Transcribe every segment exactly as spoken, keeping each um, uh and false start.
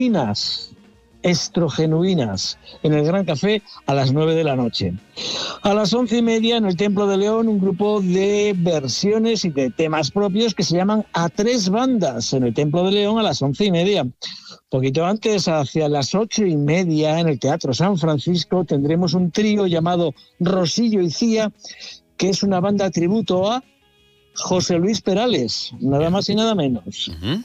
Estrogenuinas, Estrogenuinas, en el Gran Café a las nueve de la noche. A las once y media en el Templo de León, un grupo de versiones y de temas propios que se llaman A Tres Bandas, en el Templo de León a las once y media. Poquito antes, hacia las ocho y media, en el Teatro San Francisco, tendremos un trío llamado Rosillo y Cía, que es una banda tributo a José Luis Perales, nada más y nada menos. Uh-huh.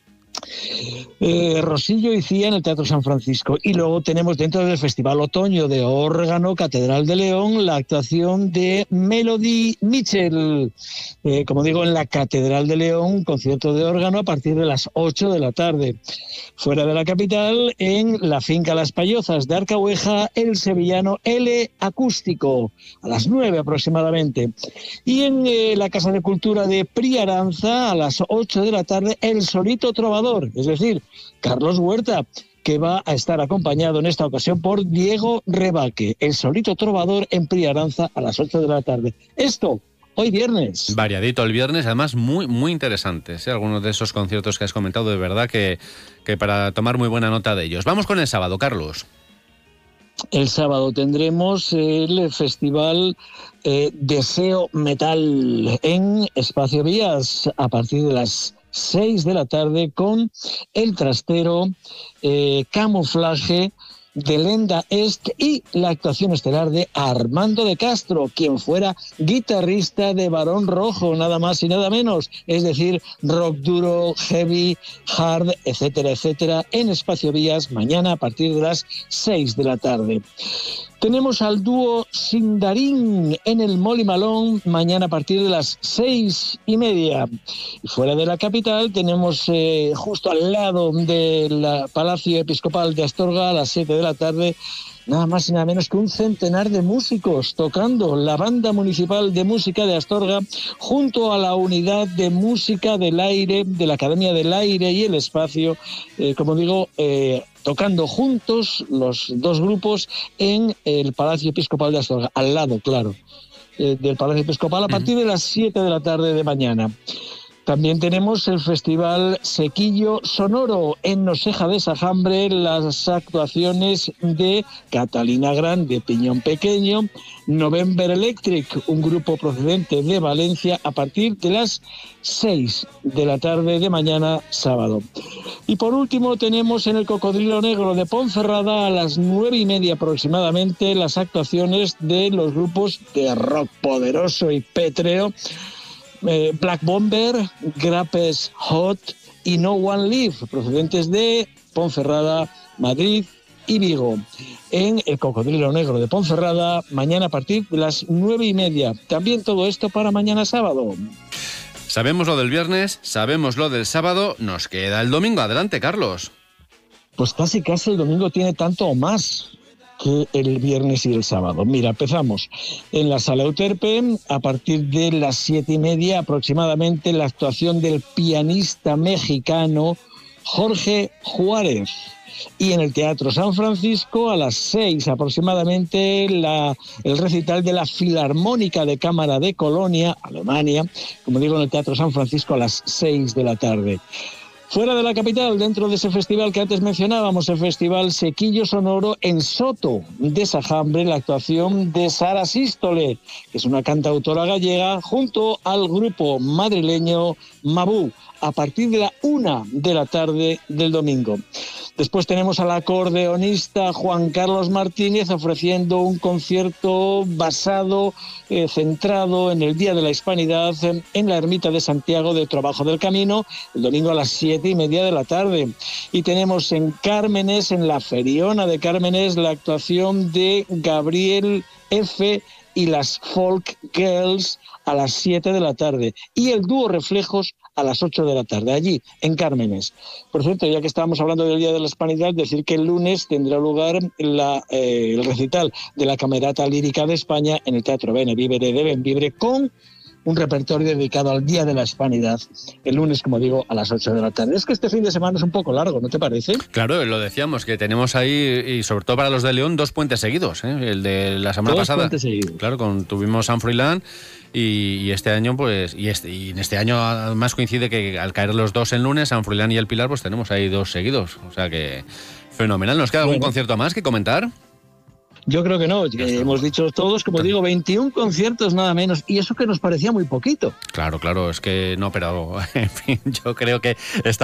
Eh, Rosillo y Cía en el Teatro San Francisco. Y luego tenemos dentro del Festival Otoño de Órgano Catedral de León la actuación de Melody Mitchell, eh, como digo, en la Catedral de León, un concierto de órgano a partir de las ocho de la tarde. Fuera de la capital, en la Finca Las Payozas de Arcahueja, el sevillano L Acústico, a las nueve aproximadamente. Y en eh, la Casa de Cultura de Priaranza, a las ocho de la tarde, el Solito Trovador, es decir, Carlos Huerta, que va a estar acompañado en esta ocasión por Diego Rebaque, el Solito Trovador en Priaranza a las ocho de la tarde. Esto hoy viernes. Variadito el viernes, además muy muy interesantes, ¿eh? Algunos de esos conciertos que has comentado, de verdad que, que para tomar muy buena nota de ellos. Vamos con el sábado, Carlos. El sábado tendremos el festival eh, Deseo Metal en Espacio Vías a partir de las seis de la tarde con El Trastero, eh, Camuflaje, de Lenda Est y la actuación estelar de Armando de Castro, quien fuera guitarrista de Barón Rojo, nada más y nada menos, es decir, rock duro, heavy, hard, etcétera, etcétera, en Espacio Vías mañana a partir de las seis de la tarde. Tenemos al dúo Sindarín en el Molly Malone mañana a partir de las seis y media. Y fuera de la capital tenemos eh, justo al lado del Palacio Episcopal de Astorga a las siete de la tarde, nada más y nada menos que un centenar de músicos tocando la Banda Municipal de Música de Astorga junto a la Unidad de Música del Aire de la Academia del Aire y el Espacio, eh, como digo, eh, tocando juntos los dos grupos en el Palacio Episcopal de Astorga, al lado, claro, eh, del Palacio Episcopal a partir de las siete de la tarde de mañana. También tenemos el Festival Sequillo Sonoro en Noseja de Sajambre, las actuaciones de Catalina Grande, Piñón Pequeño, November Electric, un grupo procedente de Valencia, a partir de las seis de la tarde de mañana sábado. Y por último tenemos en el Cocodrilo Negro de Ponferrada a las nueve y media aproximadamente las actuaciones de los grupos de rock poderoso y pétreo, Eh, Black Bomber, Grapes Hot y No One Live, procedentes de Ponferrada, Madrid y Vigo, en el Cocodrilo Negro de Ponferrada, mañana a partir de las nueve y media. También todo esto para mañana sábado. Sabemos lo del viernes, sabemos lo del sábado, nos queda el domingo. Adelante, Carlos. Pues casi casi el domingo tiene tanto o más que el viernes y el sábado. Mira, empezamos en la Sala Euterpe a partir de las siete y media aproximadamente la actuación del pianista mexicano Jorge Juárez. Y en el Teatro San Francisco a las seis aproximadamente la, el recital de la Filarmónica de Cámara de Colonia, Alemania, como digo, en el Teatro San Francisco a las seis de la tarde. Fuera de la capital, dentro de ese festival que antes mencionábamos, el Festival Sequillo Sonoro en Soto de Sajambre, la actuación de Sara Sístole, que es una cantautora gallega, junto al grupo madrileño Mabú, a partir de la una de la tarde del domingo. Después tenemos al acordeonista Juan Carlos Martínez ofreciendo un concierto basado, eh, centrado en el Día de la Hispanidad en la Ermita de Santiago de Trabajo del Camino, el domingo a las siete y media de la tarde. Y tenemos en Cármenes, en la Feriona de Cármenes, la actuación de Gabriel F. y las Folk Girls a las siete de la tarde. Y el dúo Reflejos a las ocho de la tarde, allí, en Cármenes. Por cierto, ya que estábamos hablando del Día de la Hispanidad, decir que el lunes tendrá lugar la, eh, el recital de la Camerata Lírica de España en el Teatro Bene Vivere de Benvibre con un repertorio dedicado al Día de la Hispanidad, el lunes, como digo, a las ocho de la tarde. Es que este fin de semana es un poco largo, ¿no te parece? Claro, lo decíamos, que tenemos ahí, y sobre todo para los de León, dos puentes seguidos, ¿eh? El de la semana dos pasada. Puentes seguidos. Claro, con, tuvimos San Froilán y, y este año, pues, y, este, y en este año además coincide que al caer los dos en lunes, San Froilán y el Pilar, pues tenemos ahí dos seguidos. O sea que fenomenal. ¿Nos queda algún Bueno. concierto más que comentar? Yo creo que no, que hemos dicho todos, como digo, veintiún conciertos nada menos, y eso que nos parecía muy poquito. Claro, claro, es que no, pero en fin, yo creo que está